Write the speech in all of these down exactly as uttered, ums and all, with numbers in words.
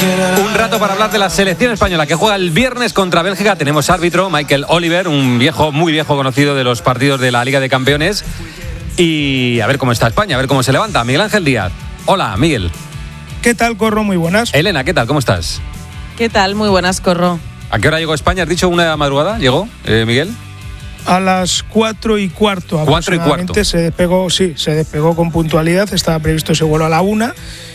Un rato para hablar de la selección española que juega el viernes contra Bélgica. Tenemos árbitro, Michael Oliver, un viejo, muy viejo conocido de los partidos de la Liga de Campeones. Y a ver cómo está España, a ver cómo se levanta. Miguel Ángel Díaz. Hola, Miguel. ¿Qué tal, Corro? Muy buenas. Elena, ¿qué tal? ¿Cómo estás? ¿Qué tal? Muy buenas, Corro. ¿A qué hora llegó España? ¿Has dicho una de la madrugada? ¿Llegó, eh, Miguel? A las cuatro y cuarto Cuatro y cuarto. Se despegó, sí, se despegó con puntualidad. Estaba previsto ese vuelo a la una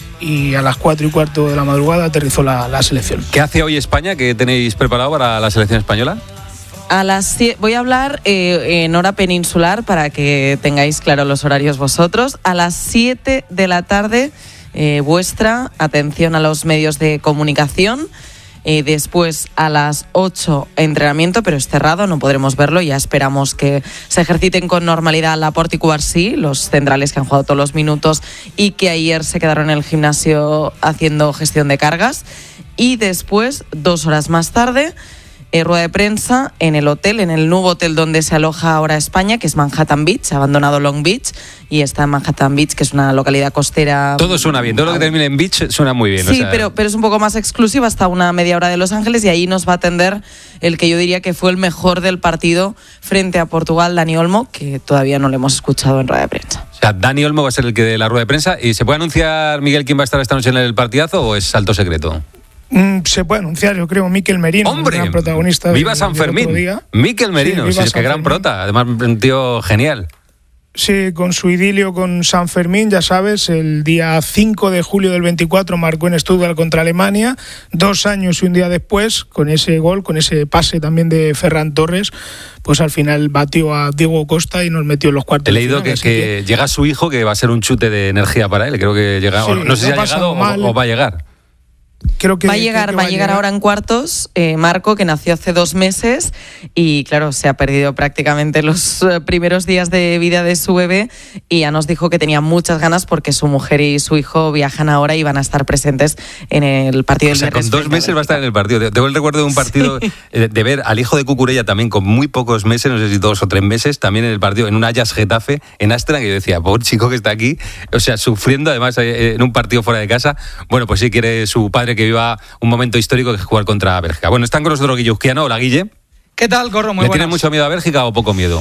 y a las cuatro y cuarto de la madrugada aterrizó la, la selección. ¿Qué hace hoy España? ¿Qué tenéis preparado para la selección española? A las voy a hablar eh, en hora peninsular para que tengáis claro los horarios vosotros. A las siete de la tarde, eh, vuestra atención a los medios de comunicación. Eh, después a las ocho entrenamiento, pero es cerrado, no podremos verlo. Ya esperamos que se ejerciten con normalidad Laporte y Cubarsí, los centrales que han jugado todos los minutos y que ayer se quedaron en el gimnasio haciendo gestión de cargas. Y después, dos horas más tarde, eh, rueda de prensa en el hotel, en el nuevo hotel donde se aloja ahora España, que es Manhattan Beach, ha abandonado Long Beach y está en Manhattan Beach, que es una localidad costera. Todo suena bien, todo lo que termine en beach suena muy bien. Sí, o sea... pero, pero es un poco más exclusiva, hasta una media hora de Los Ángeles, y ahí nos va a atender el que yo diría que fue el mejor del partido frente a Portugal, Dani Olmo, que todavía no lo hemos escuchado en rueda de prensa. O sea, Dani Olmo va a ser el que dé la rueda de prensa. ¿Y se puede anunciar, Miguel, quién va a estar esta noche en el partidazo o es alto secreto? Mm, se puede anunciar, yo creo, Mikel Merino, ¡hombre! gran protagonista. ¡Viva del, San Fermín! Mikel Merino, sí, sí, es que gran prota, además un tío genial. Sí, con su idilio con San Fermín, ya sabes, el día cinco de julio del veinticuatro marcó en Stuttgart contra Alemania, dos años y un día después, con ese gol, con ese pase también de Ferran Torres, pues al final batió a Diego Costa y nos metió en los cuartos. He leído que, que, que llega su hijo, que va a ser un chute de energía para él, creo que llega, sí, o no, no sé si ha llegado o, o va a llegar. Creo que, va a llegar, que va a llegar ahora en cuartos, eh, Marco, que nació hace dos meses y claro, se ha perdido prácticamente los primeros días de vida de su bebé y ya nos dijo que tenía muchas ganas porque su mujer y su hijo viajan ahora y van a estar presentes en el partido del viernes. O sea, con dos meses va a estar en el partido. Tengo el recuerdo de un partido sí. de ver al hijo de Cucurella también con muy pocos meses, no sé si dos o tres meses, también en el partido, en un Ajax Getafe, en Astra, que yo decía, pobre chico que está aquí, o sea, sufriendo además en un partido fuera de casa. Bueno, pues sí quiere su padre que viva un momento histórico que es jugar contra Bélgica. Bueno, están con nosotros Guille Uzquiano. Hola, Guille. ¿Qué tal, Corro? Muy ¿Le buenas. tiene mucho miedo a Bélgica o poco miedo?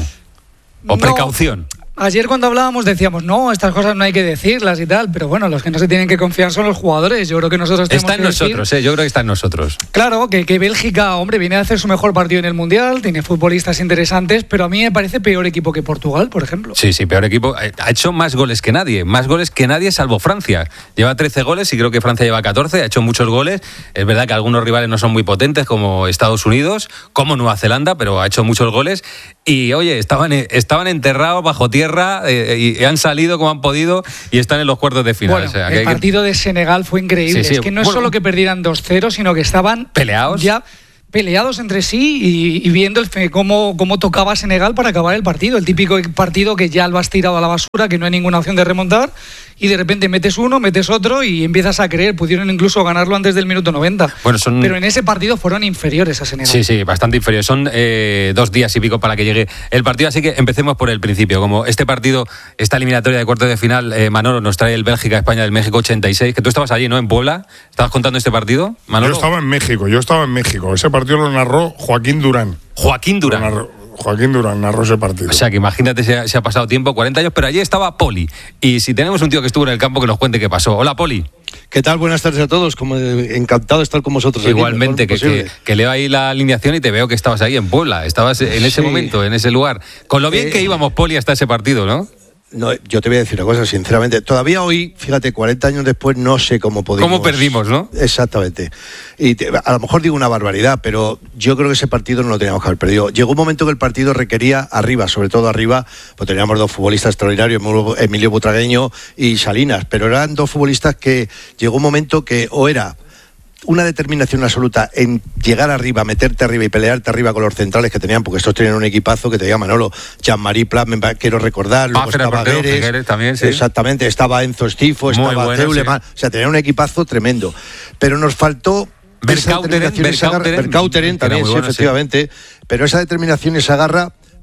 ¿O no. precaución? Ayer cuando hablábamos decíamos, no, estas cosas no hay que decirlas y tal, pero bueno, los que no se tienen que confiar son los jugadores. Yo creo que nosotros tenemos Está en que nosotros, decir, eh, yo creo que está en nosotros. Claro, que, que Bélgica, hombre, viene a hacer su mejor partido en el Mundial, tiene futbolistas interesantes, pero a mí me parece peor equipo que Portugal, por ejemplo. Sí, sí, peor equipo. Ha hecho más goles que nadie, más goles que nadie salvo Francia. Lleva trece goles y creo que Francia lleva catorce, ha hecho muchos goles. Es verdad que algunos rivales no son muy potentes, como Estados Unidos, como Nueva Zelanda, pero ha hecho muchos goles. Y oye, estaban, estaban enterrados bajo tierra eh, y han salido como han podido y están en los cuartos de final. Bueno, o sea, el que partido de Senegal fue increíble. Sí, sí. Es que no Bueno, es solo que perdieran dos cero, sino que estaban peleados. Ya peleados entre sí y, y viendo el, cómo, cómo tocaba Senegal para acabar el partido. El típico partido que ya lo has tirado a la basura, que no hay ninguna opción de remontar, y de repente metes uno, metes otro y empiezas a creer. Pudieron incluso ganarlo antes del minuto noventa. Bueno, son... Pero en ese partido fueron inferiores a Senegal. Sí, sí, bastante inferiores. Son eh, dos días y pico para que llegue el partido, así que empecemos por el principio. Como este partido, esta eliminatoria de cuartos de final, eh, Manolo, nos trae el Bélgica-España del México ochenta y seis, que tú estabas allí, ¿no? En Puebla. ¿Estabas contando este partido, Manolo? Yo estaba en México, yo estaba en México. Ese partido lo narró Joaquín Durán. Joaquín Durán. Lo narró, Joaquín Durán narró ese partido. O sea, que imagínate, se ha, se ha pasado tiempo, cuarenta años, pero allí estaba Poli. Y si tenemos un tío que estuvo en el campo, que nos cuente qué pasó. Hola, Poli. ¿Qué tal? Buenas tardes a todos. Como encantado de estar con vosotros. Igualmente, aquí, que, que, que leo ahí la alineación y te veo que estabas ahí en Puebla. Estabas en ese sí. momento, en ese lugar. Con lo bien eh, que íbamos, Poli, hasta ese partido, ¿no? No, yo te voy a decir una cosa, sinceramente. Todavía hoy, fíjate, cuarenta años después, no sé cómo podemos... ¿Cómo perdimos, no? Exactamente. Y te, a lo mejor digo una barbaridad, pero yo creo que ese partido no lo teníamos que haber perdido. Llegó un momento que el partido requería arriba, sobre todo arriba, pues teníamos dos futbolistas extraordinarios, Emilio Butragueño y Salinas, pero eran dos futbolistas que llegó un momento que o era una determinación absoluta en llegar arriba, meterte arriba y pelearte arriba con los centrales que tenían, porque estos tenían un equipazo que tenía Manolo, Jean-Marie Plat, quiero recordar, luego ah, estaba Gueres, también, sí. Exactamente, estaba Enzo Stifo, Muy estaba bueno, Zeuleman, sí. O sea, tenían un equipazo tremendo, pero nos faltó Berkauteren, Berkauteren también, bueno, sí, efectivamente, sí. Pero esa determinación, esa garra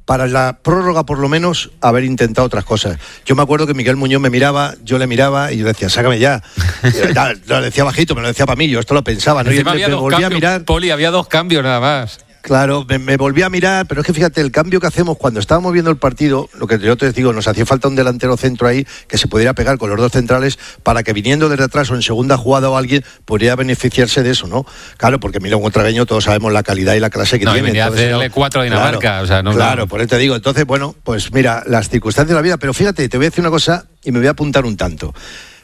para la prórroga por lo menos haber intentado otras cosas. Yo me acuerdo que Miguel Muñoz me miraba, yo le miraba y yo decía, sácame ya. Lo decía bajito, me lo decía para mí, yo esto lo pensaba, ¿no? Y había me dos volvía cambios, a mirar. Poli, había dos cambios nada más. Claro, me, me volví a mirar, pero es que fíjate, el cambio que hacemos cuando estábamos viendo el partido, lo que yo te digo, nos hacía falta un delantero centro ahí que se pudiera pegar con los dos centrales para que viniendo desde atrás o en segunda jugada o alguien pudiera beneficiarse de eso, ¿no? Claro, porque Milán Butragueño todos sabemos la calidad y la clase que no, tiene. No, venía a hacerle no, cuatro a Dinamarca, claro, o sea, no. Claro, no. por eso te digo, entonces, bueno, pues mira, las circunstancias de la vida, pero fíjate, te voy a decir una cosa y me voy a apuntar un tanto.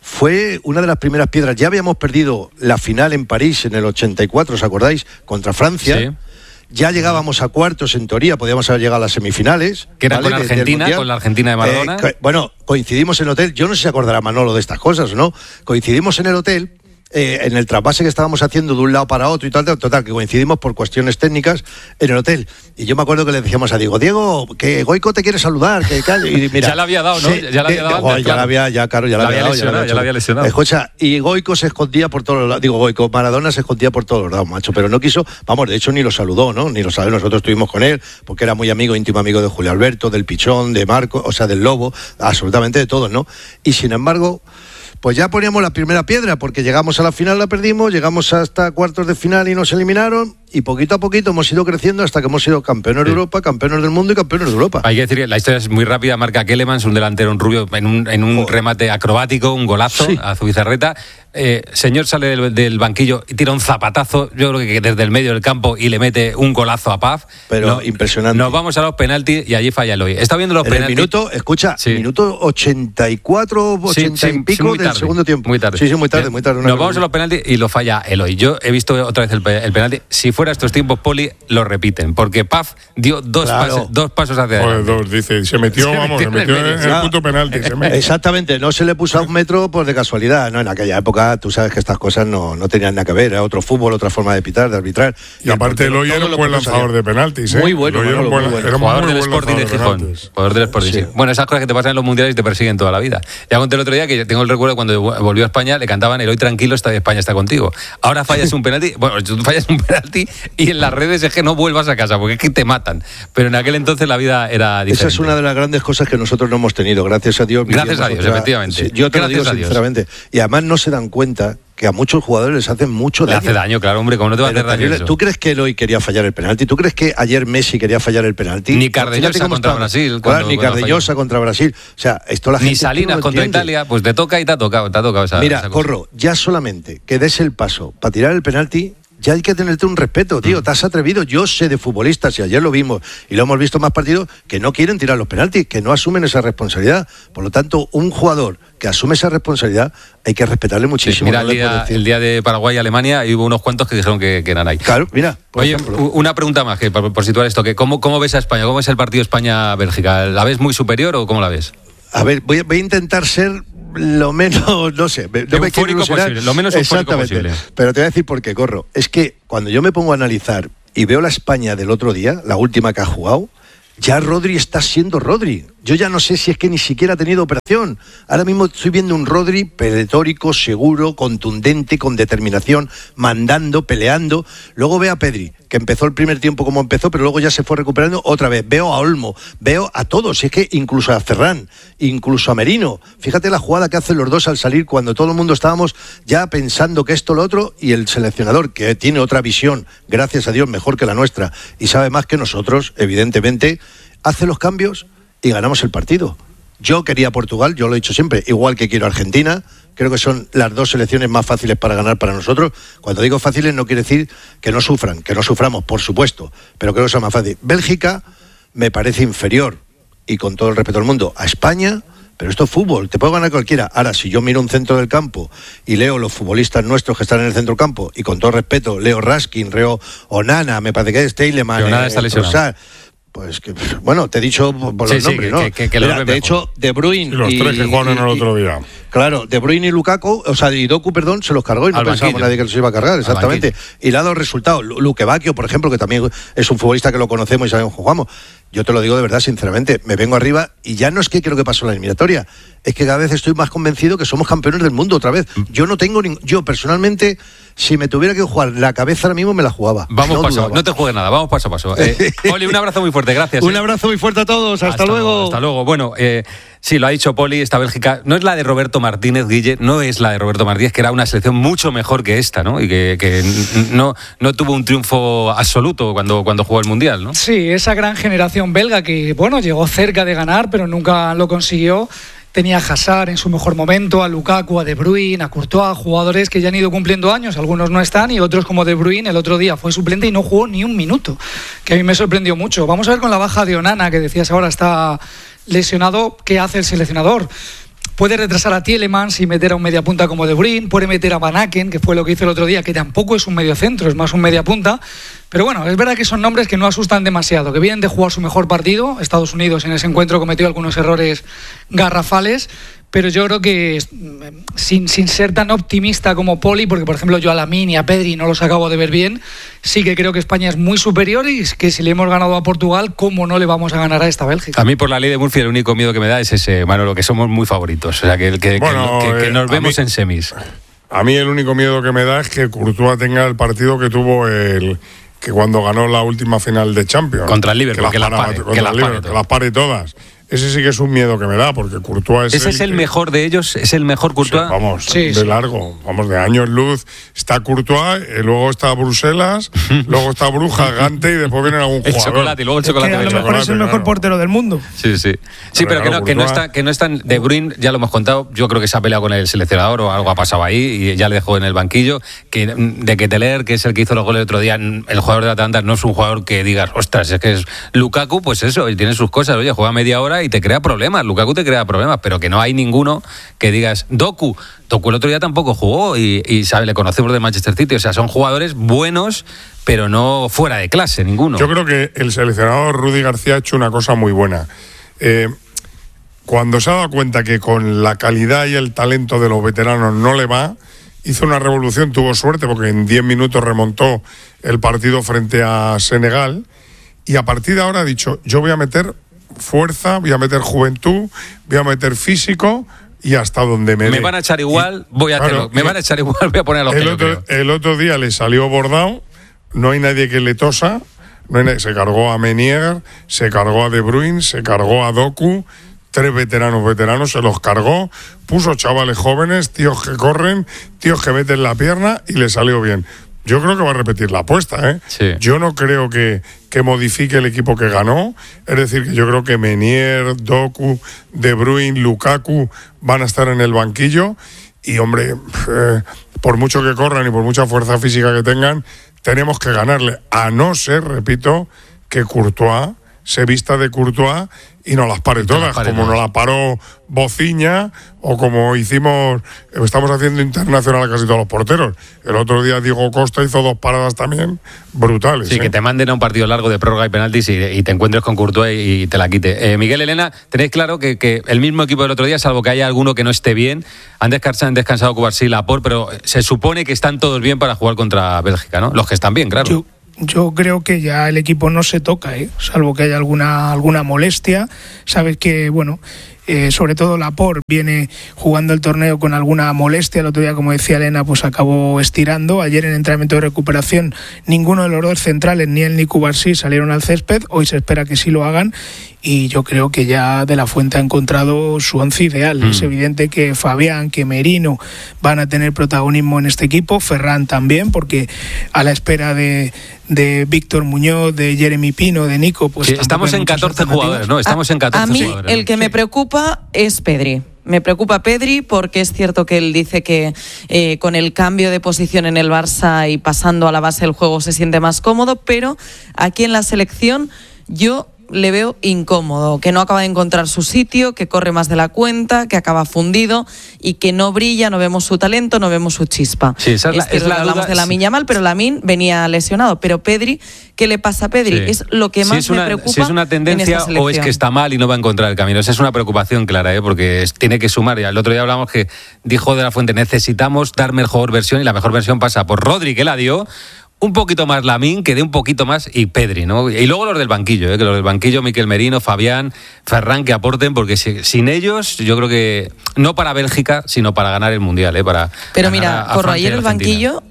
Fue una de las primeras piedras, ya habíamos perdido la final en París en el ochenta y cuatro, ¿os acordáis? Contra Francia. Sí. Ya llegábamos a cuartos, en teoría, podíamos haber llegado a las semifinales. Que era ¿vale? con Argentina, con la Argentina de Maradona. Eh, bueno, coincidimos en el hotel, yo no sé si se acordará Manolo de estas cosas, ¿no? Coincidimos en el hotel, eh, en el trasvase que estábamos haciendo de un lado para otro y tal, total, que coincidimos por cuestiones técnicas en el hotel. Y yo me acuerdo que le decíamos a Diego, Diego, que Goico te quiere saludar, que y mira, ya le había dado, ¿no? Se, ya le había dado. De, antes, ya la había, ya, claro, ya la, la había, había dado, lesionado, ya, ya la había lesionado. Escucha, y Goico se escondía por todos los lados, digo, Goico, Maradona se escondía por todos los lados, macho, pero no quiso, vamos, de hecho ni lo saludó, ¿no? Ni lo saludó, nosotros estuvimos con él, porque era muy amigo, íntimo amigo de Julio Alberto, del Pichón, de Marco, o sea, del Lobo, absolutamente de todos, ¿no? Y sin embargo, pues ya poníamos la primera piedra, porque llegamos a la final, la perdimos, llegamos hasta cuartos de final y nos eliminaron, y poquito a poquito hemos ido creciendo hasta que hemos sido campeones sí. de Europa, campeones del mundo y campeones de Europa. Hay que decir que la historia es muy rápida, marca Kellemans, un delantero, un rubio, en un, en un remate acrobático, un golazo sí. a Zubizarreta. Eh, señor sale del, del banquillo y tira un zapatazo, yo creo que desde el medio del campo, y le mete un golazo a Paz. Pero no, impresionante. Nos vamos a los penaltis y allí falla Eloy. Está viendo los en penaltis. El minuto, escucha, sí. minuto ochenta y cuatro, ochenta sí, sí, y pico sí, del tarde, segundo tiempo. Muy tarde. Sí, sí, muy tarde, muy tarde. Nos vamos a los penaltis y lo falla Eloy. Yo he visto otra vez el, el penalti. Si fuera estos tiempos, Poli, lo repiten, porque Paz dio dos, claro. pases, dos pasos hacia adelante. Pues dos, dice, se metió, se vamos, metió se metió en el, en el punto penalti. Se metió. Exactamente, no se le puso a un metro pues de casualidad, ¿no? En aquella época, tú sabes que estas cosas no, no tenían nada que ver, era otro fútbol, otra forma de pitar, de arbitrar. Y, y aparte Eloy era un buen lanzador de penaltis, ¿eh? Muy bueno, era un buen, bueno. Jugador del Sporting de Gijón. Jugador del Sporting, sí. Bueno, esas cosas que te pasan en los mundiales y te persiguen toda la vida. Ya conté el otro día que tengo el recuerdo cuando volvió a España, le cantaban Eloy tranquilo, está España está contigo. Ahora fallas un penalti, bueno, tú fallas un penalti y en las redes es que no vuelvas a casa porque es que te matan. Pero en aquel entonces la vida era diferente. Esa es una de las grandes cosas que nosotros no hemos tenido, gracias a Dios. Gracias a Dios, otra, efectivamente. Sí, yo te gracias lo digo sinceramente. Y además no se dan cuenta que a muchos jugadores les hacen mucho daño. Le hace daño, claro, hombre, ¿cómo no te va a hacer daño eso? ¿Tú crees que Eloy quería fallar el penalti? ¿Tú crees que ayer Messi quería fallar el penalti? Ni Cardeñosa contra Brasil. Cuando, ni Cardeñosa contra Brasil. O sea, esto la gente Ni Salinas contra entiende. Italia, pues te toca y te ha tocado, te ha tocado esa Mira, esa Corro, ya solamente que des el paso para tirar el penalti, ya hay que tenerte un respeto, tío, mm. te has atrevido. Yo sé de futbolistas, y ayer lo vimos, y lo hemos visto en más partidos, que no quieren tirar los penaltis, que no asumen esa responsabilidad. Por lo tanto, un jugador que asume esa responsabilidad, hay que respetarle muchísimo. Sí, mira, no el, día, el día de Paraguay y Alemania, hubo unos cuantos que dijeron que, que eran ahí. Claro, mira. Oye, ejemplo. una pregunta más, que por, por situar esto, que ¿cómo, ¿cómo ves a España? ¿Cómo es el partido España-Bélgica? ¿La ves muy superior o cómo la ves? A ver, voy, voy a intentar ser lo menos, no sé, no me quiero ilusionar. Posible, lo menos eufórico posible. Pero te voy a decir por qué, Corro. Es que cuando yo me pongo a analizar y veo la España del otro día, la última que ha jugado, ya Rodri está siendo Rodri. Yo ya no sé si es que ni siquiera ha tenido operación. Ahora mismo estoy viendo un Rodri pletórico, seguro, contundente, con determinación, mandando, peleando. Luego veo a Pedri, que empezó el primer tiempo como empezó, pero luego ya se fue recuperando otra vez. Veo a Olmo, veo a todos, es que incluso a Ferran, incluso a Merino. Fíjate la jugada que hacen los dos al salir cuando todo el mundo estábamos ya pensando que esto, lo otro, y el seleccionador, que tiene otra visión, gracias a Dios, mejor que la nuestra, y sabe más que nosotros, evidentemente, hace los cambios y ganamos el partido. Yo quería Portugal, yo lo he dicho siempre, igual que quiero Argentina. Creo que son las dos selecciones más fáciles para ganar para nosotros. Cuando digo fáciles no quiere decir que no sufran, que no suframos, por supuesto, pero creo que son más fáciles. Bélgica me parece inferior, y con todo el respeto del mundo, a España, pero esto es fútbol, te puede ganar cualquiera. Ahora, si yo miro un centro del campo y leo los futbolistas nuestros que están en el centro del campo, y con todo respeto, leo Raskin, leo Onana, me parece que es Tielemans, Onana está lesionado. Pues que, bueno, te he dicho por sí, los sí, nombres, que, ¿no? que, que, que Mira, de hecho, De Bruyne. Sí, los y, tres que jugaron y, el otro día. Claro, De Bruyne y Lukaku, o sea, y Doku, perdón, se los cargó y no Al pensábamos banquillo. nadie que los iba a cargar, exactamente. Y le ha dado resultados. Luque Bacchio, por ejemplo, que también es un futbolista que lo conocemos y sabemos que jugamos. Yo te lo digo de verdad, sinceramente, me vengo arriba y ya no es que creo que pasó la eliminatoria, es que cada vez estoy más convencido que somos campeones del mundo otra vez. Yo no tengo, ni, yo personalmente, si me tuviera que jugar la cabeza ahora mismo, me la jugaba. Vamos no paso, dudaba. no te juegues nada, vamos paso a paso. Eh, Poli, un abrazo muy fuerte, gracias. Un eh. abrazo muy fuerte a todos, hasta, hasta luego. Hasta luego. Bueno, eh, sí, lo ha dicho Poli, esta Bélgica no es la de Roberto Martínez, Guille, no es la de Roberto Martínez, que era una selección mucho mejor que esta, ¿no? Y que, que no, no tuvo un triunfo absoluto cuando, cuando jugó el Mundial, ¿no? Sí, esa gran generación belga que, bueno, llegó cerca de ganar, pero nunca lo consiguió. Tenía a Hazard en su mejor momento, a Lukaku, a De Bruyne, a Courtois, jugadores que ya han ido cumpliendo años, algunos no están, y otros como De Bruyne el otro día fue suplente y no jugó ni un minuto, que a mí me sorprendió mucho. Vamos a ver con la baja de Onana, que decías ahora está lesionado, ¿qué hace el seleccionador? Puede retrasar a Tielemans y meter a un mediapunta como De Bruyne, puede meter a Van Aken, que fue lo que hizo el otro día, que tampoco es un mediocentro, es más un mediapunta. Pero bueno, es verdad que son nombres que no asustan demasiado, que vienen de jugar su mejor partido. Estados Unidos en ese encuentro cometió algunos errores garrafales, pero yo creo que sin, sin ser tan optimista como Poli, porque por ejemplo yo a Lamine y a Pedri no los acabo de ver bien, sí que creo que España es muy superior y que si le hemos ganado a Portugal, ¿cómo no le vamos a ganar a esta Bélgica? A mí por la ley de Murphy el único miedo que me da es ese, Manolo, que somos muy favoritos, o sea, que, que, Bueno, que, que, que eh, nos a vemos mí- en semis. A mí el único miedo que me da es que Courtois tenga el partido que tuvo el que cuando ganó la última final de Champions. Contra el Liverpool, que las paraba- pare, contra que el las Liverpool, pare que todas. las pare todas. Ese sí que es un miedo que me da, porque Courtois es ¿Ese es el que- mejor de ellos? ¿Es el mejor Courtois? Sí, vamos, Sí, de sí. largo, vamos, de años luz. Está Courtois, eh, luego está Bruselas, luego está Bruja, Gante y después viene algún El jugador. chocolate y luego el Que chocolate. a lo belga. mejor es el mejor claro. portero del mundo. Sí, sí. Sí, pero, Pero que, claro, no, que, no Courtois- está, que no están. De Bruyne, ya lo hemos contado, yo creo que se ha peleado con el seleccionador o algo ha pasado ahí y ya le dejó en el banquillo. Que de Ketelaere, que es el que hizo los goles el otro día, el jugador de Atalanta no es un jugador que digas, ostras, es que es Lukaku, pues eso, y tiene sus cosas. Oye, juega media hora y te crea problemas. Lukaku te crea problemas, pero que no hay ninguno que digas, Doku. Doku el otro día tampoco jugó y, y sabe, le conocemos de Manchester City. O sea, son jugadores buenos, pero no fuera de clase, ninguno. Yo creo que el seleccionador Rudy García ha hecho una cosa muy buena. Eh, cuando se ha dado cuenta que con la calidad y el talento de los veteranos no le va, hizo una revolución, tuvo suerte porque en diez minutos remontó el partido frente a Senegal y a partir de ahora ha dicho, yo voy a meter fuerza, voy a meter juventud, voy a meter físico y hasta donde me me dé. van a echar igual, Y- voy a claro, hacerlo. Me y- van a echar igual, voy a poner a los que el yo otro, creo. el otro día le salió bordado, no hay nadie que le tosa, no hay nadie- se cargó a Menier, se cargó a De Bruyne, se cargó a Doku, tres veteranos veteranos, se los cargó, puso chavales jóvenes, tíos que corren, tíos que meten la pierna y le salió bien. Yo creo que va a repetir la apuesta, ¿eh? Sí. Yo no creo que, que modifique el equipo que ganó. Es decir, que yo creo que Menier, Doku, De Bruyne, Lukaku van a estar en el banquillo. Y, hombre, eh, por mucho que corran y por mucha fuerza física que tengan, tenemos que ganarle. A no ser, repito, que Courtois se vista de Courtois y nos las pare todas, pare como todas. nos la paró Bociña o como hicimos, estamos haciendo internacional a casi todos los porteros. El otro día Diego Costa hizo dos paradas también brutales. Sí, ¿eh? que te manden a un partido largo de prórroga y penaltis y, y te encuentres con Courtois y te la quite. Eh, Miguel, Elena, tenéis claro que, que el mismo equipo del otro día, salvo que haya alguno que no esté bien, han descansado, han descansado Cubarsí y Laporte, pero se supone que están todos bien para jugar contra Bélgica, ¿no? Los que están bien, claro. Yo, yo creo que ya el equipo no se toca, ¿eh? Salvo que haya alguna, alguna molestia. Sabes que, bueno, eh, sobre todo Laporte viene jugando el torneo con alguna molestia. El otro día, como decía Elena, pues acabó estirando. Ayer en entrenamiento de recuperación ninguno de los dos centrales, ni él ni Cubarsí, salieron al césped. Hoy se espera que sí lo hagan. Y yo creo que ya De La Fuente ha encontrado su once ideal. Mm. Es evidente que Fabián, que Merino van a tener protagonismo en este equipo, Ferran también, porque a la espera de, de Víctor Muñoz, de Jeremy Pino, de Nico, pues Sí, tampoco estamos hay en muchas catorce alternativas. jugadores, ¿no? Estamos a, en catorce a mí jugadores. el que ¿no? me Sí. preocupa es Pedri. Me preocupa Pedri porque es cierto que él dice que eh, con el cambio de posición en el Barça y pasando a la base del juego se siente más cómodo, pero aquí en la selección yo le veo incómodo, que no acaba de encontrar su sitio, que corre más de la cuenta, que acaba fundido y que no brilla, no vemos su talento, no vemos su chispa. Sí, esa es la- cierto es la que hablamos duda, de Lamine sí. Yamal, pero Lamine venía lesionado. Pero Pedri, ¿qué le pasa a Pedri? Sí. Es lo que Si más es una, me preocupa. Si es una en tendencia esta o es selección. que está mal y no va a encontrar el camino. Esa es una preocupación clara, ¿eh? Porque es- tiene que sumar. Ya el otro día hablamos que dijo De La Fuente, necesitamos dar mejor versión y la mejor versión pasa por Rodri, que la dio, un poquito más Lamine, que dé un poquito más, y Pedri, ¿no? Y luego los del banquillo, ¿eh? Que los del banquillo, Miquel Merino, Fabián, Ferran, que aporten, porque si- sin ellos, yo creo que no para Bélgica, sino para ganar el Mundial, ¿eh? Para Pero ganar mira, a- a Corro, Francia y ayer el Argentina. banquillo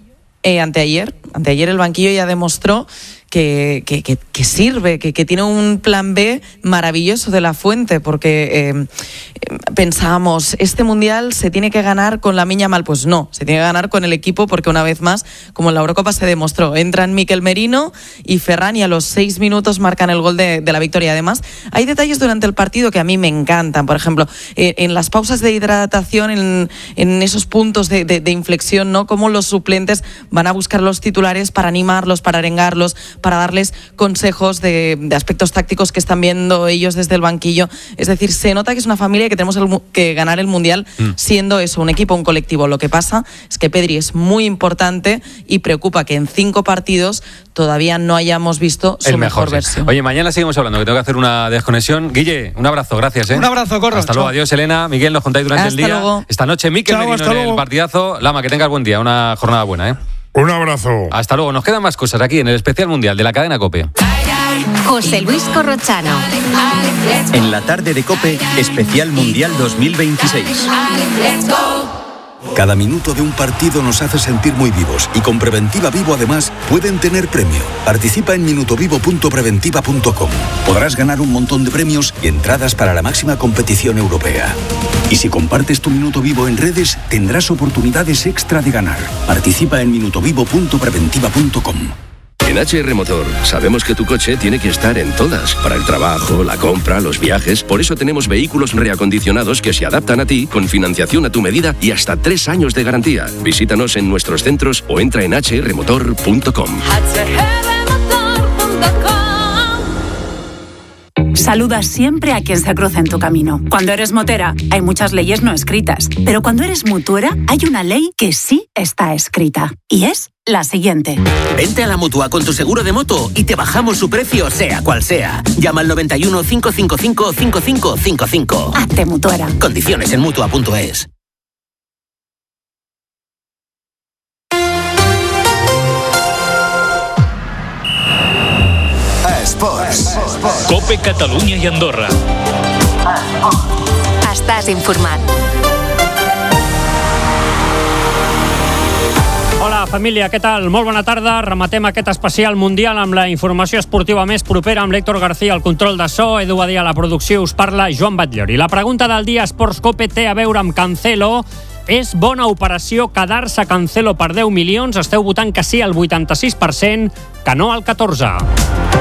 eh, anteayer, anteayer el banquillo ya demostró Que, que, que, que sirve, que, que tiene un plan B maravilloso de la Fuente, porque eh, pensábamos, este Mundial se tiene que ganar con Lamine Yamal. Pues no, se tiene que ganar con el equipo, porque una vez más, como en la Eurocopa se demostró, entran Mikel Merino y Ferran y a los seis minutos marcan el gol de, de la victoria. Además, hay detalles durante el partido que a mí me encantan. Por ejemplo, eh, en las pausas de hidratación, en, en esos puntos de, de, de inflexión, ¿no? Cómo los suplentes van a buscar los titulares para animarlos, para arengarlos, para darles consejos de, de aspectos tácticos que están viendo ellos desde el banquillo. Es decir, se nota que es una familia y que tenemos el, que ganar el Mundial mm. siendo eso, un equipo, un colectivo. Lo que pasa es que Pedri es muy importante y preocupa que en cinco partidos todavía no hayamos visto su el mejor, mejor versión. Sí. Oye, mañana seguimos hablando, que tengo que hacer una desconexión. Guille, un abrazo, gracias. ¿eh? Un abrazo, Corro. Hasta luego, adiós, Elena. Miguel, nos contáis durante hasta el día. Luego. Esta noche, Mikel Chao, Merino hasta en luego. el partidazo. Lama, que tengas buen día, una jornada buena, ¿eh? Un abrazo. Hasta luego. Nos quedan más cosas aquí en el especial mundial de la cadena COPE. José Luis Corrochano. En la tarde de COPE, especial mundial dos mil veintiséis. Cada minuto de un partido nos hace sentir muy vivos y con Preventiva Vivo además pueden tener premio. Participa en minutovivo punto preventiva punto com. Podrás ganar un montón de premios y entradas para la máxima competición europea. Y si compartes tu Minuto Vivo en redes, tendrás oportunidades extra de ganar. Participa en minutovivo punto preventiva punto com. En H R Motor sabemos que tu coche tiene que estar en todas, para el trabajo, la compra, los viajes. Por eso tenemos vehículos reacondicionados que se adaptan a ti, con financiación a tu medida y hasta tres años de garantía. Visítanos en nuestros centros o entra en h r motor punto com. Saluda siempre a quien se cruza en tu camino. Cuando eres motera, hay muchas leyes no escritas. Pero cuando eres mutuera, hay una ley que sí está escrita. Y es la siguiente. Vente a la Mutua con tu seguro de moto y te bajamos su precio, sea cual sea. Llama al noventa y uno, cinco cinco cinco, cinco cinco cinco cinco. Hazte mutuera. Condiciones en mutua punto es. Esports. COPE Catalunya i Andorra. Estàs informat. Hola família, què tal? Molt bona tarda. Rematem aquest especial mundial amb la informació esportiva més propera amb l'Héctor García al control de so, Edu Badia a la producció, us parla Joan Batllori. La pregunta del dia Esports COPE té a veure amb Cancelo. És bona operació quedar-se Cancelo per deu milions? Esteu votant que sí al vuitanta-sis per cent, que no al catorze per cent.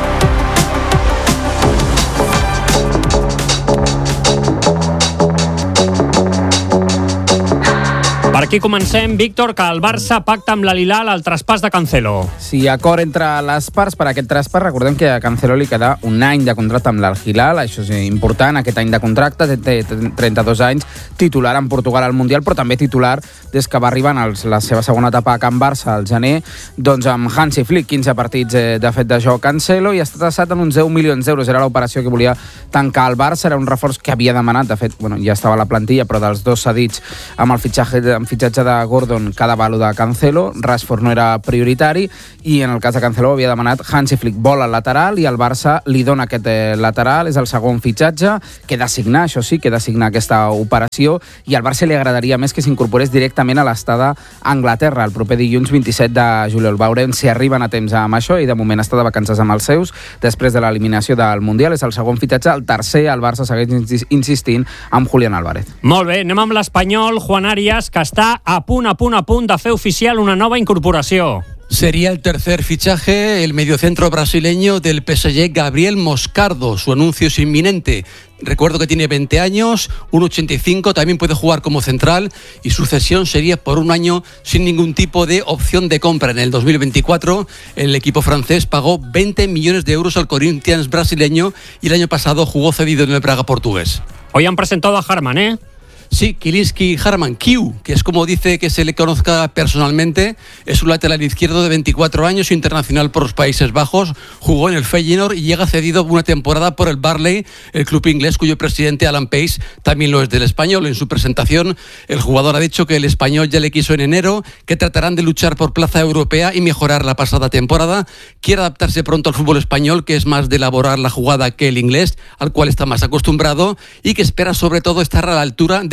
Per aquí comencem, Víctor, que el Barça pacta amb l'Al-Hilal el traspàs de Cancelo. Sí, acord entre les parts per aquest traspàs. Recordem que a Cancelo li queda un any de contracte amb l'Al-Hilal, això és important, aquest any de contracte, té trenta-dos anys, titular en Portugal al Mundial, però també titular des que va arribar en la seva segona etapa a Can Barça al gener, doncs amb Hansi Flick, quinze partits de fet de joc Cancelo, i està tassat en uns deu milions d'euros. Era l'operació que volia tancar el Barça, era un reforç que havia demanat, de fet, bueno, ja estava a la plantilla, però dels dos cedits amb el fitxatge de fitxatge de Gordon quedava lo de Cancelo, Rashford no era prioritari i en el cas de Cancelo havia demanat Hansi Flick, vol el lateral i el Barça li dona aquest eh, lateral, és el segon fitxatge, queda signar, això sí, queda signar aquesta operació i al Barça li agradaria més que s'incorporés directament a l'estada a Anglaterra el proper dilluns vint-i-set de juliol. Veurem si arriben a temps amb això i de moment està de vacances amb els seus després de l'eliminació del Mundial, és el segon fitxatge, el tercer el Barça segueix insistint amb Julián Álvarez. Molt bé, anem amb l'espanyol Juan Arias, que està a punt, a punt, a punt de fer oficial una nova incorporació. Sería el tercer fichaje, el mediocentro brasileño del P S G, Gabriel Moscardo. Su anuncio es inminente. Recuerdo que tiene veinte años, uno ochenta y cinco, también puede jugar como central y su cesión sería por un año sin ningún tipo de opción de compra. En el dos mil veinticuatro el equipo francés pagó veinte millones de euros al Corinthians brasileño y el año pasado jugó cedido en el Braga portugués. Hoy han presentado a Harman, ¿eh? Sí, Kilinski Harman, Q, que es como dice que se le conozca personalmente, es un lateral izquierdo de veinticuatro años, internacional por los Países Bajos, jugó en el Feyenoord y llega cedido una temporada por el Burnley, el club inglés cuyo presidente Alan Pace también lo es del Español. En su presentación, el jugador ha dicho que el Español ya le quiso en enero, que tratarán de luchar por plaza europea y mejorar la pasada temporada. Quiere adaptarse pronto al fútbol español, que es más de elaborar la jugada que el inglés, al cual está más acostumbrado, y que espera sobre todo estar a la altura de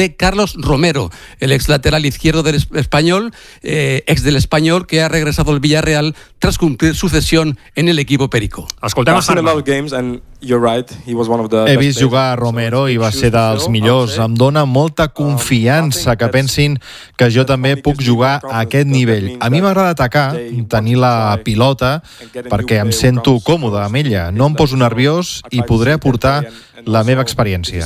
de Carlos Romero, el ex lateral izquierdo del español, eh, ex del español, que ha regresado al Villarreal tras cumplir su cesión en el equipo perico. Escoltem a Harman. He vist jugar a Romero i va ser dels millors. Em dona molta confiança que pensin que jo també puc jugar a aquest nivell. A mi m'agrada atacar, tenir la pilota, perquè em sento còmode amb ella. No em poso nerviós i podré aportar la meva experiència.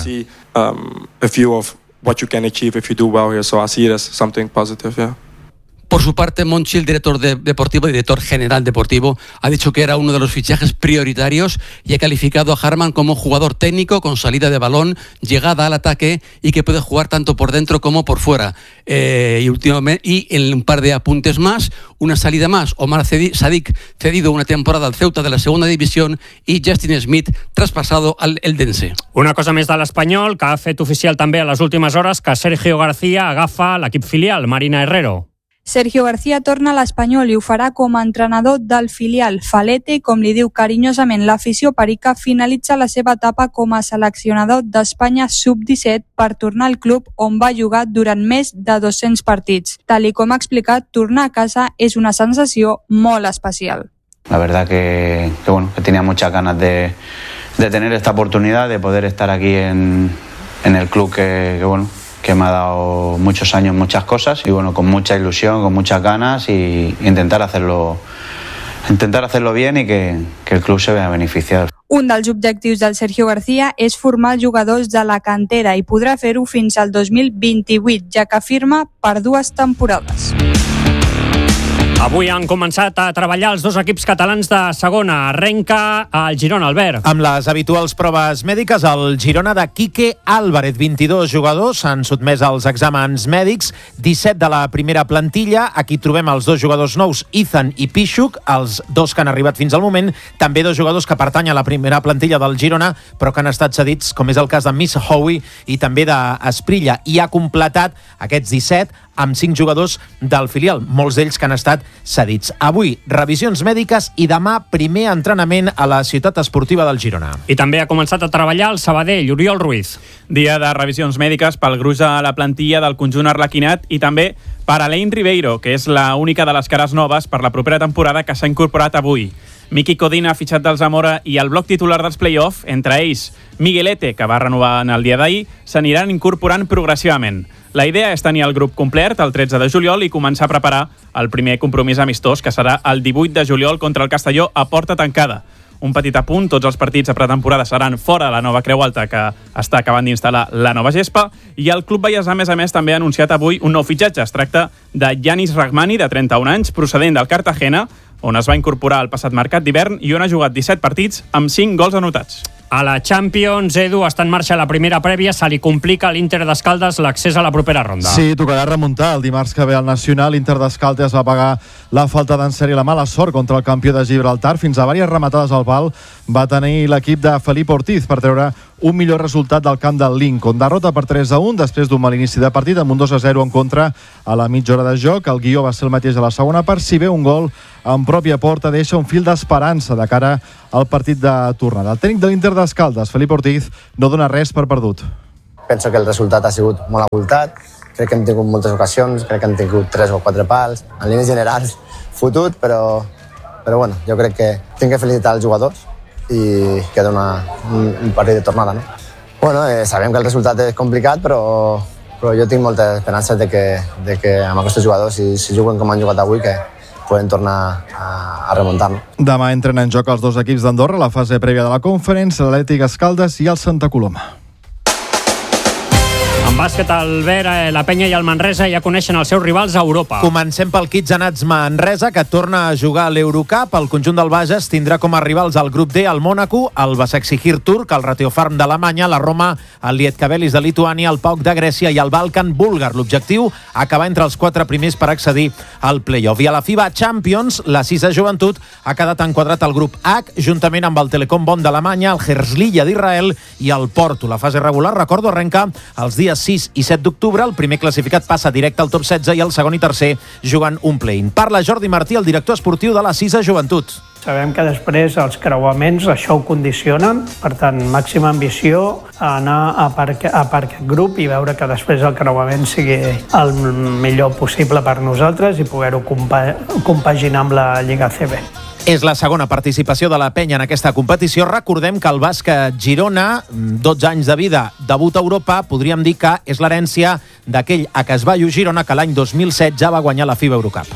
Por su parte, Monchi, el director de, deportivo, director general deportivo, ha dicho que era uno de los fichajes prioritarios y ha calificado a Harman como jugador técnico con salida de balón, llegada al ataque y que puede jugar tanto por dentro como por fuera. Eh, y, últimamente, y en un par de apuntes más, una salida más, Omar Sadik cedido una temporada al Ceuta de la segunda división y Justin Smith traspasado al Eldense. Una cosa més de l'Espanyol, que ha fet oficial també a les últimes hores que Sergio García agafa l'equip filial, Marina Herrero. Sergio García torna a l'Espanyol i ho farà com a entrenador del filial Falete i, com li diu carinyosament l'afició perica, finalitza la seva etapa com a seleccionador d'Espanya sub disset per tornar al club on va jugar durant més de dos-cents partits. Tal i com ha explicat, tornar a casa és una sensació molt especial. La verdad que, que, bueno, que tenía muchas ganas de, de tener esta oportunidad, de poder estar aquí en, en el club que, que bueno, que me ha dado muchos años, muchas cosas y bueno, con mucha ilusión, con muchas ganas y intentar hacerlo, intentar hacerlo bien y que, que el club se vea beneficiado. Un dels objectius del Sergio García és formar jugadors de la cantera i podrà fer-ho fins al dos mil vint-i-vuit, ja que firma per dues temporades. Avui han començat a treballar els dos equips catalans de segona. Arrenca el Girona, Albert. Amb les habituals proves mèdiques, el Girona de Quique Álvarez. vint-i-dos jugadors s'han sotmès als exàmens mèdics, disset de la primera plantilla. Aquí trobem els dos jugadors nous, Izan i Pichuk, els dos que han arribat fins al moment. També dos jugadors que pertanyen a la primera plantilla del Girona, però que han estat cedits, com és el cas de Miss Howie i també d'Esprilla. I ha completat aquests disset amb cinc jugadors del filial, molts d'ells que han estat cedits. Avui, revisions mèdiques i demà primer entrenament a la ciutat esportiva del Girona. I també ha començat a treballar el Sabadell, Oriol Ruiz. Dia de revisions mèdiques pel gruix a la plantilla del conjunt arlequinat i també per Alain Ribeiro, que és l'única de les cares noves per la propera temporada que s'ha incorporat avui. Miki Codina ha fitxat del Zamora i el bloc titular dels play-off, entre ells Miguelete, que va renovar en el dia d'ahir, s'aniran incorporant progressivament. La idea és tenir el grup complet el tretze de juliol i començar a preparar el primer compromís amistós, que serà el divuit de juliol contra el Castelló a porta tancada. Un petit apunt, tots els partits de pretemporada seran fora de la nova Creu Alta que està acabant d'instal·lar la nova gespa, i el club baiesà, a més a més, també ha anunciat avui un nou fitxatge. Es tracta de Yanis Rahmani, de trenta-un anys, procedent del Cartagena, on es va incorporar al passat mercat d'hivern i on ha jugat disset partits amb cinc gols anotats. A la Champions, Edu, està en marxa la primera prèvia, se li complica a l'Inter d'Escaldes l'accés a la propera ronda. Sí, tocarà remuntar. El dimarts que ve al Nacional, l'Inter d'Escaldes va pagar la falta d'encert i la mala sort contra el campió de Gibraltar. Fins a diverses rematades al pal va tenir l'equip de Felipe Ortiz per treure un millor resultat del camp del Lincoln. Derrota per tres a un després d'un mal inici de partit amb un dos a zero en contra a la mitja hora de joc. El guió va ser el mateix a la segona part, si bé un gol en pròpia porta deixa un fil d'esperança de cara al partit de tornada. El tècnic de l'Inter d'Escaldes, Felipe Ortiz, no dona res per perdut. Penso que el resultat ha sigut molt avoltat, crec que hem tingut moltes ocasions, crec que hem tingut tres o quatre pals, en línies generals fotut, però, però bueno, jo crec que tinc que felicitar els jugadors i queda una, un, un partit de tornada, no? Bueno, eh, sabem que el resultat és complicat, però, però jo tinc molta esperança de que, de que amb aquests jugadors, si, si juguen com han jugat avui, que poden tornar a, a remuntar. No? Demà entren en joc els dos equips d'Andorra, la fase prèvia de la Conference, l'Atlètic Escaldes i el Santa Coloma. En bàsquet, Albert, la Penya i el Manresa ja coneixen els seus rivals a Europa. Comencem pel Kitzenats Manresa, que torna a jugar a l'Eurocup. El conjunt del Bages tindrà com a rivals al grup D el Mònaco, el Basaksehir turc, el Ratiofarm d'Alemanya, la Roma, el Lietkabelis de Lituània, el PAOK de Grècia i el Balkan búlgar. L'objectiu, acabar entre els quatre primers per accedir al play-off. I a la FIBA Champions, la sisena joventut ha quedat enquadrat al grup H, juntament amb el Telekom Bonn d'Alemanya, el Herzliya d'Israel i el Porto. La fase regular, recordo, arrenca els dies sis i set d'octubre. El primer classificat passa directe al top setze i el segon i tercer juguen un play-in. Parla Jordi Martí, el director esportiu de la Sisa Joventut. Sabem que després els creuaments això ho condicionen, per tant, màxima ambició a anar a per, a per aquest grup i veure que després el creuament sigui el millor possible per nosaltres i poder-ho compa compaginar amb la Lliga A C B. És la segona participació de la penya en aquesta competició. Recordem que el bàsquet Girona, dotze anys de vida, debut a Europa, podríem dir que és l'herència d'aquell Acasballo Girona que l'any dos mil set ja va guanyar la FIBA Eurocup.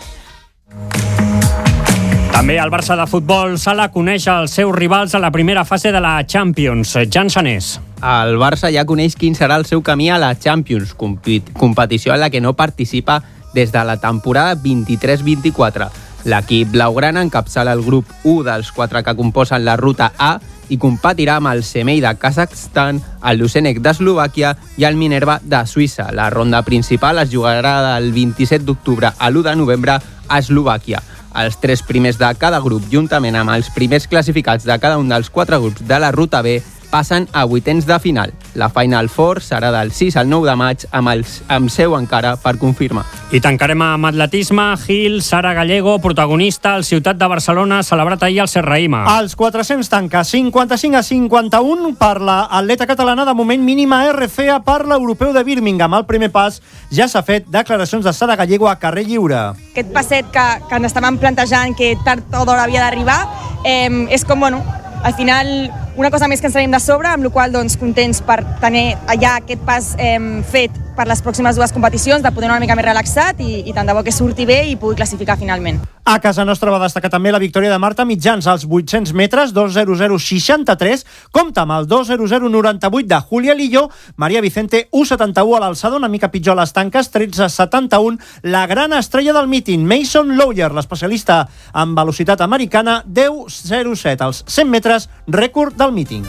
També el Barça de futbol sala coneix els seus rivals a la primera fase de la Champions. Jan Sanés. El Barça ja coneix quin serà el seu camí a la Champions, competició en la que no participa des de la temporada vint-i-tres vint-i-quatre. L'equip blaugrana encapçala el grup u dels quatre que composen la ruta A i competirà amb el Semei de Kazakhstan, el Lusenek d'Eslovàquia i el Minerva de Suïssa. La ronda principal es jugarà del vint-i-set d'octubre a l'u de novembre a Eslovàquia. Els tres primers de cada grup, juntament amb els primers classificats de cada un dels quatre grups de la ruta B, passen a vuitens de final. La Final Four serà del sis al nou de maig, amb, els, amb seu encara per confirmar. I tancarem amb atletisme. Gil, Sara Gallego, protagonista al Ciutat de Barcelona, celebrat ahir al Serraïma. Els quatre-cents tanca cinquanta-cinc a cinquanta-un per l'atleta catalana, de moment mínima R F A per l'europeu de Birmingham. El primer pas ja s'ha fet, declaracions de Sara Gallego a carrer lliure. Aquest passet que, que ens estàvem plantejant que tard o d'hora havia d'arribar, eh, és com, bueno, al final una cosa més que ens tenim de sobre, amb la qual cosa doncs, contents per tenir ja aquest pas eh, fet per les pròximes dues competicions, de poder anar una mica més relaxat i, i tant de bo que surti bé i pugui classificar finalment. A casa nostra va destacar també la victòria de Marta Mitjans als vuit-cents metres, dos zero zero seixanta-tres, compta amb el dos zero zero noranta-vuit de Julia Lillo, Maria Vicente u setanta-u a l'alçada, una mica pitjor a les tanques, tretze setanta-un, la gran estrella del míting, Mason Lawyer, l'especialista en velocitat americana, deu zero set als cent metres, rècord del míting.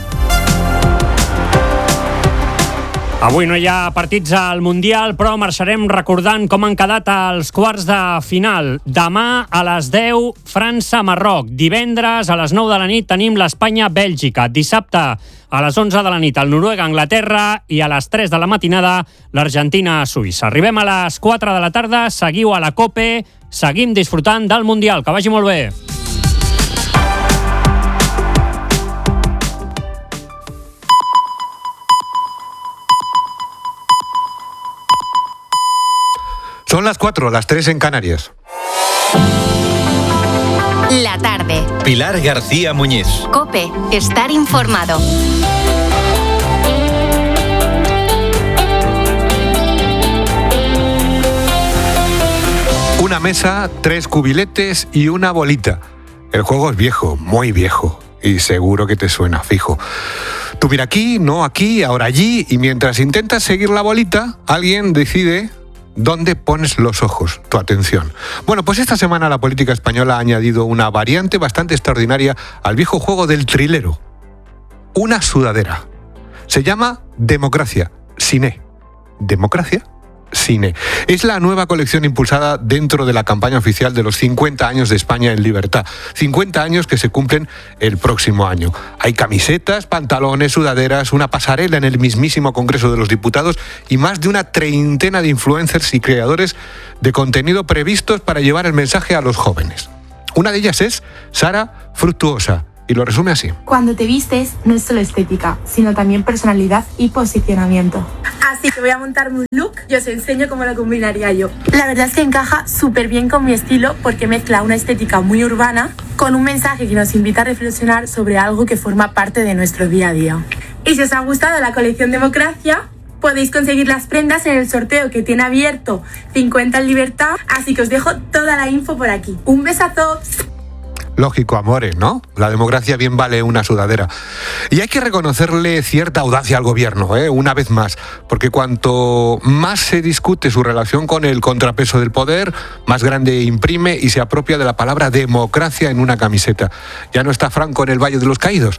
Avui no hi ha partits al Mundial, però marxarem recordant com han quedat els quarts de final. Demà a les deu, França-Marroc. Divendres a les nou de la nit tenim l'Espanya-Bèlgica. Dissabte a les onze de la nit el Noruega-Anglaterra i a les tres de la matinada l'Argentina-Suïssa. Arribem a les quatre de la tarda, seguiu a la COPE, seguim disfrutant del Mundial. Que vagi molt bé. Son las cuatro, las tres en Canarias. La tarde. Pilar García Muñiz. COPE. Estar informado. Una mesa, tres cubiletes y una bolita. El juego es viejo, muy viejo. Y seguro que te suena, fijo. Tú mira aquí, no aquí, ahora allí. Y mientras intentas seguir la bolita, alguien decide ¿dónde pones los ojos, tu atención? Bueno, pues esta semana la política española ha añadido una variante bastante extraordinaria al viejo juego del trilero. Una sudadera. Se llama Democracia, Cine. ¿Democracia? Cine. Es la nueva colección impulsada dentro de la campaña oficial de los cincuenta años de España en libertad. cincuenta años que se cumplen el próximo año. Hay camisetas, pantalones, sudaderas, una pasarela en el mismísimo Congreso de los Diputados y más de una treintena de influencers y creadores de contenido previstos para llevar el mensaje a los jóvenes. Una de ellas es Sara Fructuosa. Y lo resume así. Cuando te vistes no es solo estética, sino también personalidad y posicionamiento. Así que voy a montarme un look y os enseño cómo lo combinaría yo. La verdad es que encaja súper bien con mi estilo porque mezcla una estética muy urbana con un mensaje que nos invita a reflexionar sobre algo que forma parte de nuestro día a día. Y si os ha gustado la colección Democracia, podéis conseguir las prendas en el sorteo que tiene abierto cincuenta en Libertad, así que os dejo toda la info por aquí. ¡Un besazo! Lógico, amores, ¿no? La democracia bien vale una sudadera. Y hay que reconocerle cierta audacia al gobierno, ¿eh? Una vez más, porque cuanto más se discute su relación con el contrapeso del poder, más grande imprime y se apropia de la palabra democracia en una camiseta. Ya no está Franco en el Valle de los Caídos.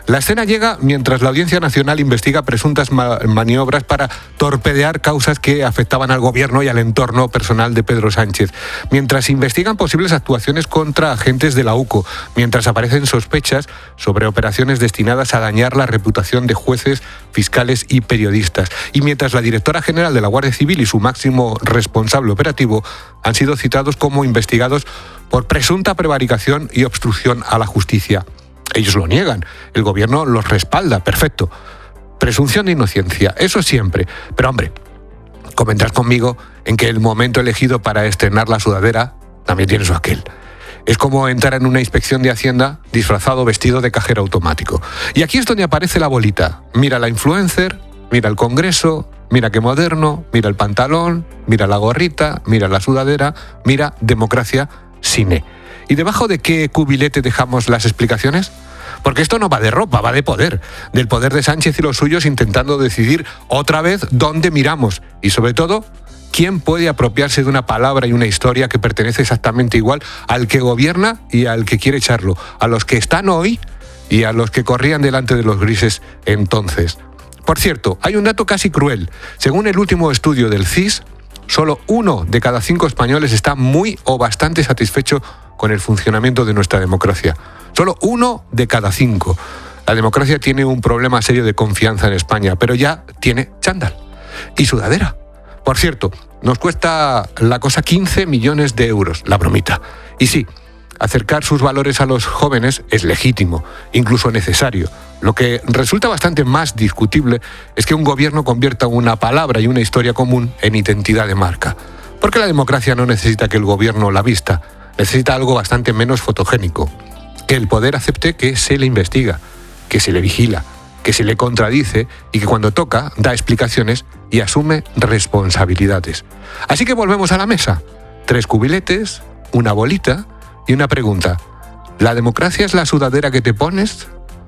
La escena llega mientras la Audiencia Nacional investiga presuntas ma- maniobras para torpedear causas que afectaban al gobierno y al entorno personal de Pedro Sánchez, mientras investigan posibles actuaciones contra agentes de la U C O, mientras aparecen sospechas sobre operaciones destinadas a dañar la reputación de jueces, fiscales y periodistas, y mientras la directora general de la Guardia Civil y su máximo responsable operativo han sido citados como investigados por presunta prevaricación y obstrucción a la justicia. Ellos lo niegan, el gobierno los respalda, perfecto. Presunción de inocencia, eso siempre. Pero hombre, convendrás conmigo en que el momento elegido para estrenar la sudadera también tiene su aquel. Es como entrar en una inspección de Hacienda disfrazado vestido de cajero automático. Y aquí es donde aparece la bolita. Mira la influencer, mira el Congreso, mira qué moderno, mira el pantalón, mira la gorrita, mira la sudadera, mira democracia cine. ¿Y debajo de qué cubilete dejamos las explicaciones? Porque esto no va de ropa, va de poder. Del poder de Sánchez y los suyos intentando decidir otra vez dónde miramos. Y sobre todo, quién puede apropiarse de una palabra y una historia que pertenece exactamente igual al que gobierna y al que quiere echarlo. A los que están hoy y a los que corrían delante de los grises entonces. Por cierto, hay un dato casi cruel. Según el último estudio del C I S, solo uno de cada cinco españoles está muy o bastante satisfecho con el funcionamiento de nuestra democracia. Solo uno de cada cinco. La democracia tiene un problema serio de confianza en España, pero ya tiene chándal y sudadera. Por cierto, nos cuesta la cosa quince millones de euros, la bromita. Y sí, acercar sus valores a los jóvenes es legítimo, incluso necesario. Lo que resulta bastante más discutible es que un gobierno convierta una palabra y una historia común en identidad de marca. Porque la democracia no necesita que el gobierno la vista, necesita algo bastante menos fotogénico. Que el poder acepte que se le investiga, que se le vigila, que se le contradice y que cuando toca da explicaciones y asume responsabilidades. Así que volvemos a la mesa. Tres cubiletes, una bolita y una pregunta. ¿La democracia es la sudadera que te pones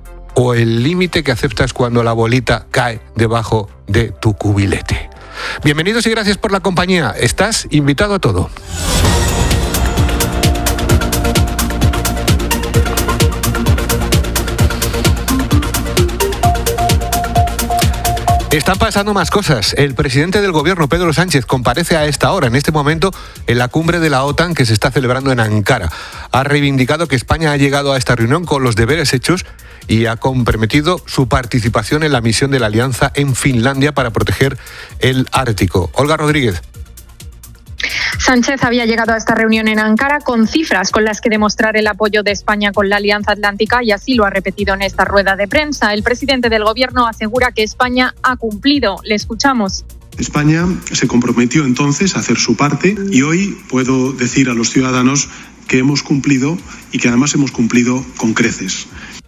o el límite que aceptas cuando la bolita cae debajo de tu cubilete? Bienvenidos y gracias por la compañía. Estás invitado a todo. Están pasando más cosas. El presidente del gobierno, Pedro Sánchez, comparece a esta hora, en este momento, en la cumbre de la OTAN que se está celebrando en Ankara. Ha reivindicado que España ha llegado a esta reunión con los deberes hechos y ha comprometido su participación en la misión de la Alianza en Finlandia para proteger el Ártico. Olga Rodríguez. Sánchez había llegado a esta reunión en Ankara con cifras con las que demostrar el apoyo de España con la Alianza Atlántica y así lo ha repetido en esta rueda de prensa. El presidente del Gobierno asegura que España ha cumplido. Le escuchamos. España se comprometió entonces a hacer su parte y hoy puedo decir a los ciudadanos que hemos cumplido y que además hemos cumplido con creces.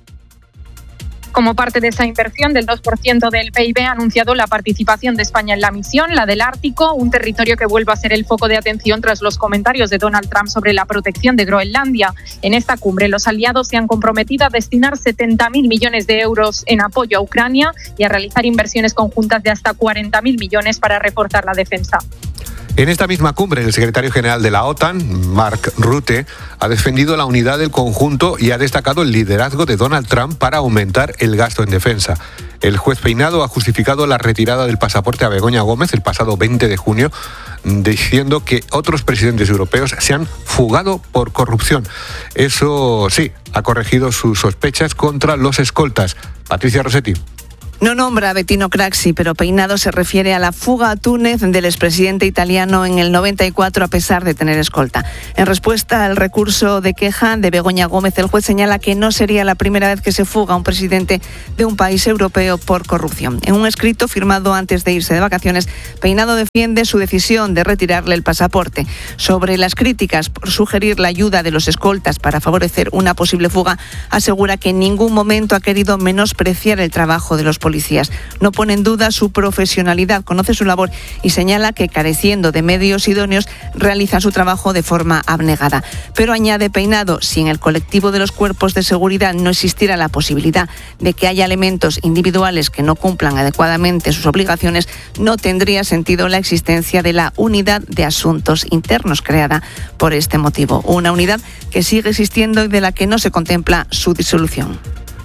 Como parte de esa inversión del dos por ciento del P I B, ha anunciado la participación de España en la misión, la del Ártico, un territorio que vuelve a ser el foco de atención tras los comentarios de Donald Trump sobre la protección de Groenlandia. En esta cumbre, los aliados se han comprometido a destinar setenta mil millones de euros en apoyo a Ucrania y a realizar inversiones conjuntas de hasta cuarenta mil millones para reforzar la defensa. En esta misma cumbre, el secretario general de la OTAN, Mark Rutte, ha defendido la unidad del conjunto y ha destacado el liderazgo de Donald Trump para aumentar el gasto en defensa. El juez Peinado ha justificado la retirada del pasaporte a Begoña Gómez el pasado veinte de junio, diciendo que otros presidentes europeos se han fugado por corrupción. Eso sí, ha corregido sus sospechas contra los escoltas. Patricia Rossetti. No nombra a Bettino Craxi, pero Peinado se refiere a la fuga a Túnez del expresidente italiano en el noventa y cuatro a pesar de tener escolta. En respuesta al recurso de queja de Begoña Gómez, el juez señala que no sería la primera vez que se fuga un presidente de un país europeo por corrupción. En un escrito firmado antes de irse de vacaciones, Peinado defiende su decisión de retirarle el pasaporte. Sobre las críticas por sugerir la ayuda de los escoltas para favorecer una posible fuga, asegura que en ningún momento ha querido menospreciar el trabajo de los policías. No pone en duda su profesionalidad, conoce su labor y señala que, careciendo de medios idóneos, realizan su trabajo de forma abnegada. Pero añade Peinado, si en el colectivo de los cuerpos de seguridad no existiera la posibilidad de que haya elementos individuales que no cumplan adecuadamente sus obligaciones, no tendría sentido la existencia de la Unidad de Asuntos Internos creada por este motivo. Una unidad que sigue existiendo y de la que no se contempla su disolución.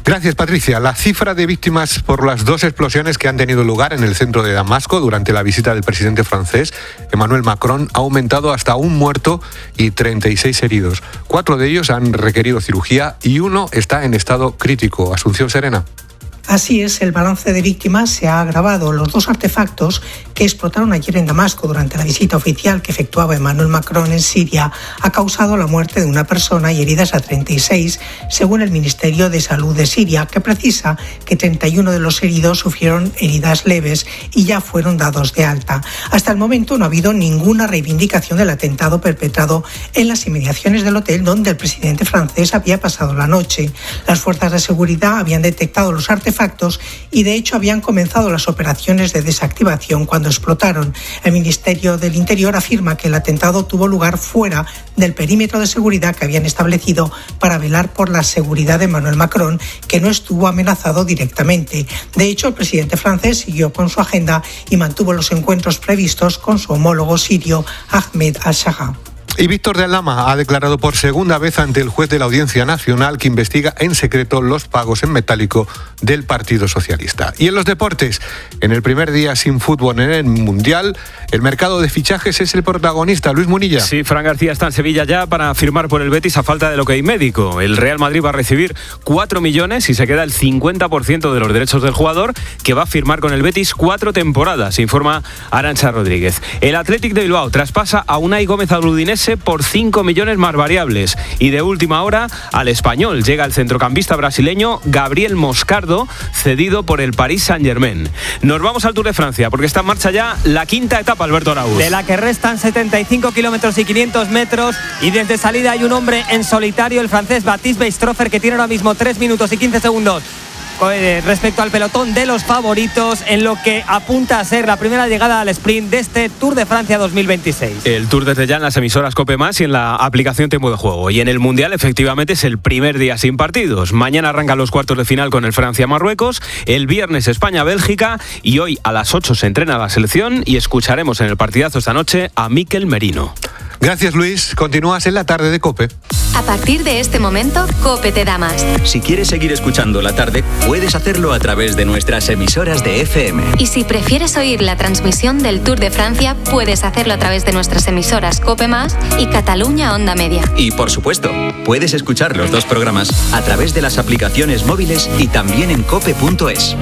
Gracias, Patricia. La cifra de víctimas por las dos explosiones que han tenido lugar en el centro de Damasco durante la visita del presidente francés, Emmanuel Macron, ha aumentado hasta un muerto y treinta y seis heridos. Cuatro de ellos han requerido cirugía y uno está en estado crítico. Asunción Serena. Así es, el balance de víctimas se ha agravado. Los dos artefactos que explotaron ayer en Damasco durante la visita oficial que efectuaba Emmanuel Macron en Siria ha causado la muerte de una persona y heridas a treinta y seis, según el Ministerio de Salud de Siria, que precisa que treinta y uno de los heridos sufrieron heridas leves y ya fueron dados de alta. Hasta el momento no ha habido ninguna reivindicación del atentado perpetrado en las inmediaciones del hotel donde el presidente francés había pasado la noche. Las fuerzas de seguridad habían detectado los artefactos y de hecho habían comenzado las operaciones de desactivación cuando explotaron. El Ministerio del Interior afirma que el atentado tuvo lugar fuera del perímetro de seguridad que habían establecido para velar por la seguridad de Emmanuel Macron, que no estuvo amenazado directamente. De hecho, el presidente francés siguió con su agenda y mantuvo los encuentros previstos con su homólogo sirio Ahmed al-Shara. Y Víctor de Lama ha declarado por segunda vez ante el juez de la Audiencia Nacional que investiga en secreto los pagos en metálico del Partido Socialista. Y en los deportes, en el primer día sin fútbol en el Mundial, el mercado de fichajes es el protagonista. Luis Munilla. Sí, Fran García está en Sevilla ya para firmar por el Betis a falta de lo que hay médico. El Real Madrid va a recibir cuatro millones y se queda el cincuenta por ciento de los derechos del jugador, que va a firmar con el Betis cuatro temporadas, informa Arantxa Rodríguez. El Athletic de Bilbao traspasa a Unai Gómez al Udinese por cinco millones más variables. Y de última hora, al Español llega el centrocampista brasileño Gabriel Moscardo, cedido por el Paris Saint-Germain. Nos vamos al Tour de Francia, porque está en marcha ya la quinta etapa, Alberto Araúz. De la que restan setenta y cinco kilómetros y quinientos metros, y desde salida hay un hombre en solitario, el francés Baptiste Weistrofer, que tiene ahora mismo tres minutos y quince segundos respecto al pelotón de los favoritos, en lo que apunta a ser la primera llegada al sprint de este Tour de Francia dos mil veintiséis. El Tour desde ya en las emisoras COPE Más y en la aplicación Tiempo de Juego. Y en el Mundial, efectivamente, es el primer día sin partidos. Mañana arrancan los cuartos de final con el Francia-Marruecos, el viernes España-Bélgica, y hoy a las ocho se entrena la selección y escucharemos en el partidazo esta noche a Mikel Merino. Gracias, Luis. Continúas en la tarde de COPE. A partir de este momento, COPE te da más. Si quieres seguir escuchando la tarde, puedes hacerlo a través de nuestras emisoras de F M. Y si prefieres oír la transmisión del Tour de Francia, puedes hacerlo a través de nuestras emisoras COPE Más y Cataluña Onda Media. Y por supuesto, puedes escuchar los dos programas a través de las aplicaciones móviles y también en cope punto es.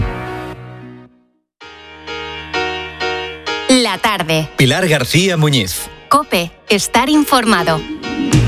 La tarde. Pilar García Muñiz. COPE, estar informado.